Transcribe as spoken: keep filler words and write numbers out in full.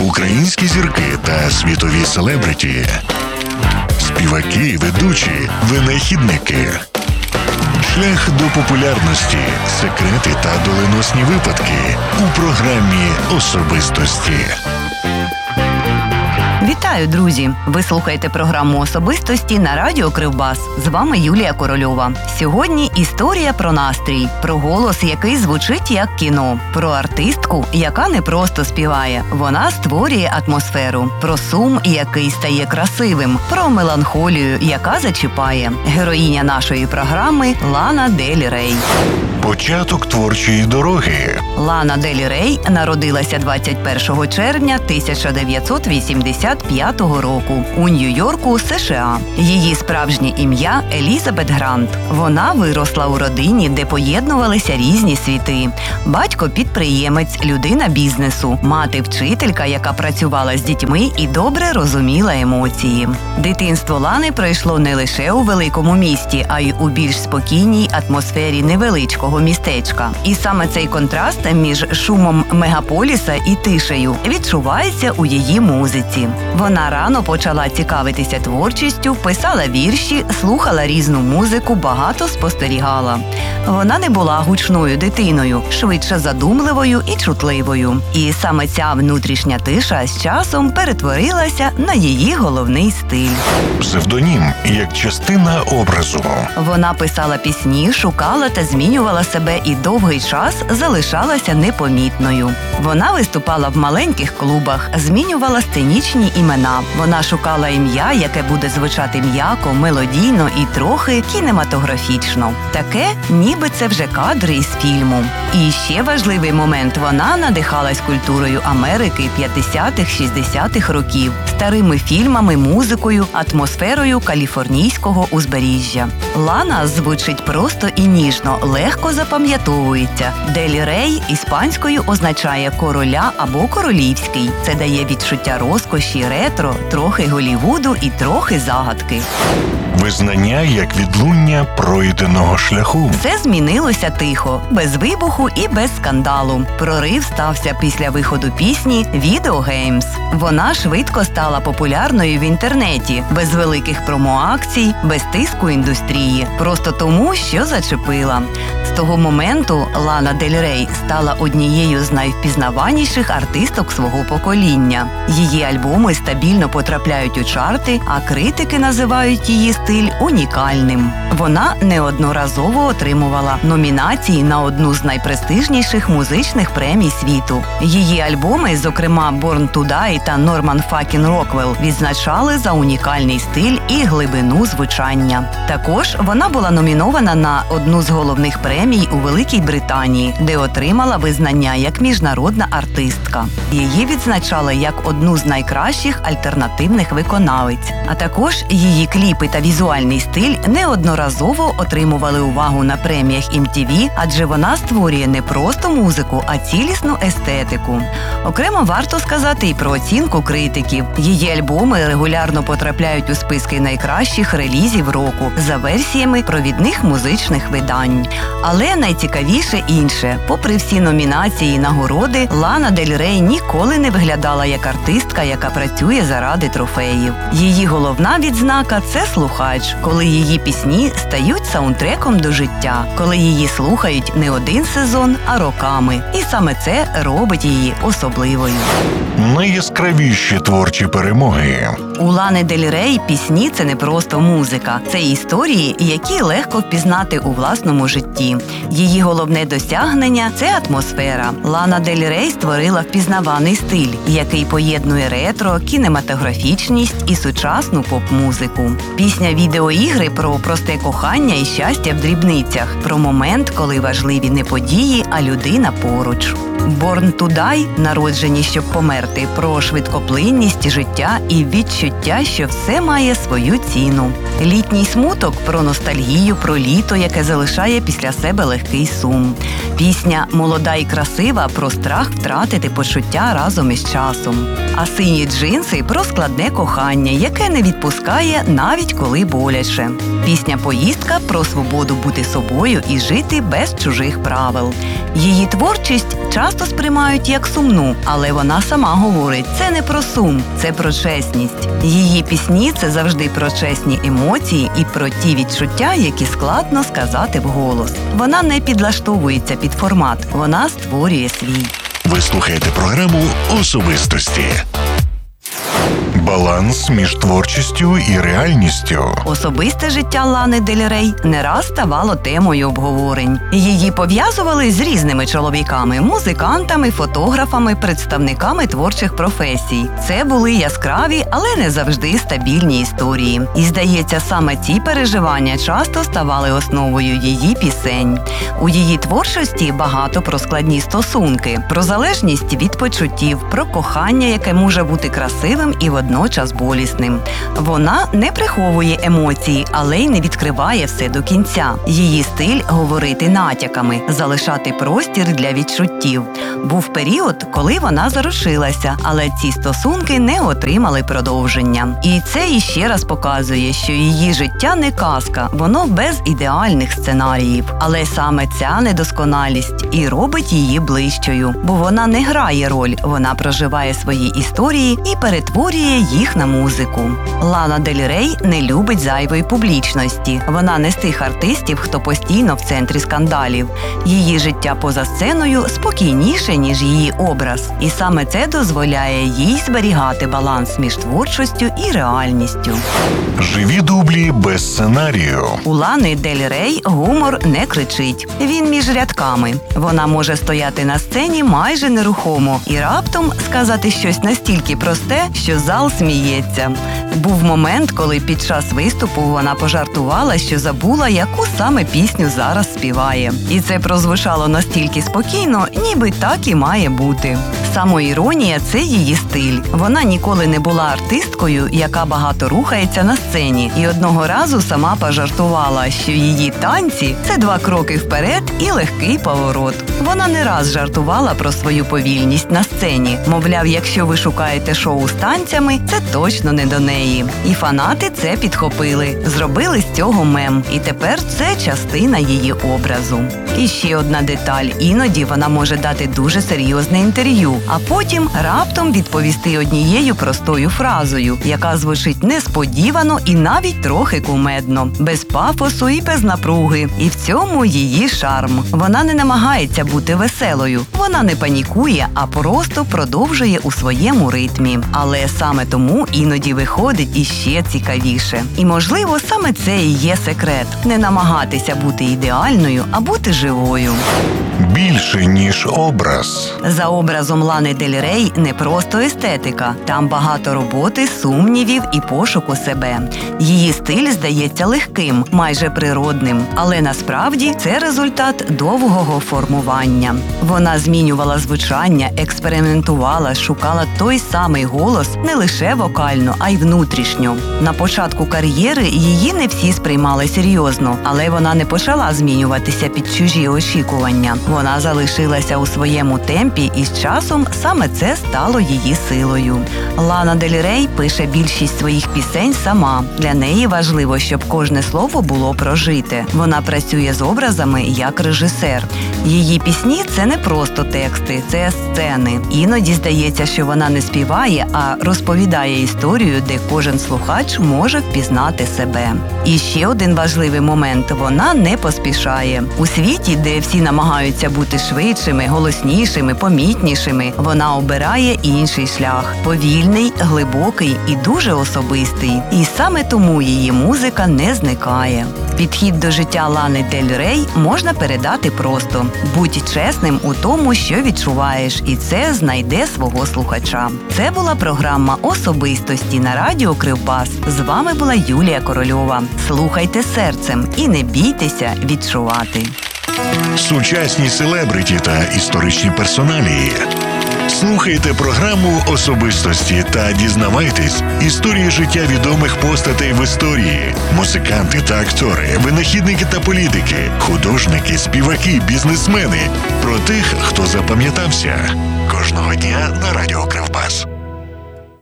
українські зірки та світові селебриті, співаки, ведучі, винахідники. Шлях до популярності, секрети та доленосні випадки у програмі «Особистості». Вітаю, друзі! Ви слухаєте програму «Особистості» на радіо Кривбас. З вами Юлія Корольова. Сьогодні історія про настрій, про голос, який звучить як кіно, про артистку, яка не просто співає, вона створює атмосферу, про сум, який стає красивим, про меланхолію, яка зачіпає. Героїня нашої програми – Лана Дель Рей. Початок творчої дороги. Лана Дель Рей народилася двадцять першого червня тисяча дев'ятсот вісімдесят п'ятого року у Нью-Йорку, США. Її справжнє ім'я – Елізабет Грант. Вона виросла у родині, де поєднувалися різні світи. Батько – підприємець, людина бізнесу, мати – вчителька, яка працювала з дітьми і добре розуміла емоції. Дитинство Лани пройшло не лише у великому місті, а й у більш спокійній атмосфері невеличкого містечка. І саме цей контраст між шумом мегаполіса і тишею відчувається у її музиці. Вона рано почала цікавитися творчістю, писала вірші, слухала різну музику, багато спостерігала. Вона не була гучною дитиною, швидше задумливою і чутливою. І саме ця внутрішня тиша з часом перетворилася на її головний стиль. Псевдонім як частина образу. Вона писала пісні, шукала та змінювала себе і довгий час залишалася непомітною. Вона виступала в маленьких клубах, змінювала сценічні імена. Вона шукала ім'я, яке буде звучати м'яко, мелодійно і трохи кінематографічно. Таке, ніби це вже кадри із фільму. І ще важливий момент – вона надихалась культурою Америки п'ятдесятих-шістдесятих років, старими фільмами, музикою, атмосферою каліфорнійського узбережжя. Лана звучить просто і ніжно, легко запам'ятовується. Дель Рей іспанською означає «короля» або «королівський». Це дає відчуття розкоші, ретро, трохи Голлівуду і трохи загадки. Визнання як відлуння пройденого шляху. Все змінилося тихо, без вибуху і без скандалу. Прорив стався після виходу пісні «Video Games». Вона швидко стала популярною в інтернеті, без великих промоакцій, без тиску індустрії. Просто тому, що зачепила. З того моменту Лана Дель Рей стала однією з найвпізнаваніших артисток свого покоління. Її альбоми стабільно потрапляють у чарти, а критики називають її стиль унікальним. Вона неодноразово отримувала номінації на одну з найпрестижніших музичних премій світу. Її альбоми, зокрема «Born to Die» та «Norman Fucking Rockwell», відзначали за унікальний стиль і глибину звучання. Також вона була номінована на одну з головних премій у Великій Британії, де отримала визнання як міжнародна артистка. Її відзначали як одну з найкращих альтернативних виконавиць. А також її кліпи та візуальний стиль неодноразово отримували увагу на преміях ем ті ві, адже вона створює не просто музику, а цілісну естетику. Окремо варто сказати і про оцінку критиків. Її альбоми регулярно потрапляють у списки найкращих релізів року за версіями провідних музичних видань. Але найцікавіше інше. Попри всі номінації і нагороди, Лана Дель Рей ніколи не виглядала як артистка, яка працює заради трофеїв. Її головна відзнака – це слухач, коли її пісні стають саундтреком до життя, коли її слухають не один сезон, а роками. І саме це робить її особливою. Найяскравіші творчі перемоги. У Лани Дель Рей пісні – це не просто музика. Це історії, які легко впізнати у власному житті. Її головне досягнення – це атмосфера. Лана Дель Рей створила впізнаваний стиль, який поєднує ретро, кінематографічність і сучасну поп-музику. Пісня «Відеоігри» про просте кохання і щастя в дрібницях, про момент, коли важливі не події, а людина поруч. «Born to Die» – народжені, щоб померти, про швидкоплинність життя і відчуття, що все має свою ціну. «Літній смуток» – про ностальгію, про літо, яке залишає після себе легкий сум. Пісня «Молода і красива» – про страх втратити почуття разом із часом. А «Сині джинси» – про складне кохання, яке не відпускає навіть коли боляче. Пісня «Поїздка» про свободу бути собою і жити без чужих правил. Її творчість часто сприймають як сумну, але вона сама говорить, це не про сум, це про чесність. Її пісні – це завжди про чесні емоції і про ті відчуття, які складно сказати вголос. Вона не підлаштовується під формат, вона створює свій. Ви слухаєте програму «Особистості». Баланс між творчістю і реальністю. Особисте життя Лани Дель Рей не раз ставало темою обговорень. Її пов'язували з різними чоловіками – музикантами, фотографами, представниками творчих професій. Це були яскраві, але не завжди стабільні історії. І, здається, саме ці переживання часто ставали основою її пісень. У її творчості багато про складні стосунки, про залежність від почуттів, про кохання, яке може бути красивим і водночас болісним. Вона не приховує емоції, але й не відкриває все до кінця. Її стиль – говорити натяками, залишати простір для відчуттів. Був період, коли вона заручилася, але ці стосунки не отримали продовження. І це іще раз показує, що її життя не казка, воно без ідеальних сценаріїв. Але саме ця недосконалість і робить її ближчою, бо вона не грає роль, вона проживає свої історії і перетворює їх на музику. Лана Дель Рей не любить зайвої публічності. Вона не з тих артистів, хто постійно в центрі скандалів. Її життя поза сценою спокійніше, ніж її образ. І саме це дозволяє їй зберігати баланс між творчістю і реальністю. Живі дублі без сценарію. У Лани Дель Рей гумор не кричить. Він між рядками. Вона може стояти на сцені майже нерухомо і раптом сказати щось настільки просте, що зал сміється. Був момент, коли під час виступу вона пожартувала, що забула, яку саме пісню зараз співає. І це прозвучало настільки спокійно, ніби так і має бути. Самоіронія – це її стиль. Вона ніколи не була артисткою, яка багато рухається на сцені. І одного разу сама пожартувала, що її танці – це два кроки вперед і легкий поворот. Вона не раз жартувала про свою повільність на сцені. Мовляв, якщо ви шукаєте шоу з танцями, це точно не до неї. І фанати це підхопили, зробили з цього мем. І тепер це частина її образу. І ще одна деталь. Іноді вона може дати дуже серйозне інтерв'ю, а потім раптом відповісти однією простою фразою, яка звучить несподівано і навіть трохи кумедно, без пафосу і без напруги. І в цьому її шарм. Вона не намагається бути веселою. Вона не панікує, а просто продовжує у своєму ритмі. Але саме тому іноді виходить іще цікавіше. І, можливо, саме це і є секрет – не намагатися бути ідеальною, а бути живою. Більше, ніж образ. За образом Лани Дель Рей не просто естетика. Там багато роботи, сумнівів і пошуку себе. Її стиль здається легким, майже природним. Але насправді це результат довгого формування. Вона змінювала звучання, експериментувала, шукала той самий голос не лише вокально, а й внутрішньо. На початку кар'єри її не всі сприймали серйозно, але вона не почала змінюватися під чужі очікування. Вона залишилася у своєму темпі, і з часом саме це стало її силою. Лана Дель Рей пише більшість своїх пісень сама. Для неї важливо, щоб кожне слово було прожите. Вона працює з образами як режисер. Її пісні – це не просто тексти, це сцени. Іноді здається, що вона не співає, а розповідає історію, де кожен слухач може впізнати себе. І ще один важливий момент – вона не поспішає. У світі, де всі намагаються бути швидшими, голоснішими, помітнішими, вона обирає інший шлях – повільний, глибокий і дуже особистий. І саме тому її музика не зникає. Підхід до життя Лани Дель Рей можна передати просто. Будь чесним у тому, що відчуваєш, і це знайде свого слухача. Це була програма «Особистості» на радіо Кривбас. З вами була Юлія Корольова. Слухайте серцем і не бійтеся відчувати. Сучасні селебриті та історичні персоналії. Слухайте програму «Особистості» та дізнавайтесь історії життя відомих постатей в історії. Музиканти та актори, винахідники та політики, художники, співаки, бізнесмени. Про тих, хто запам'ятався. Кожного дня на радіо Кривбас.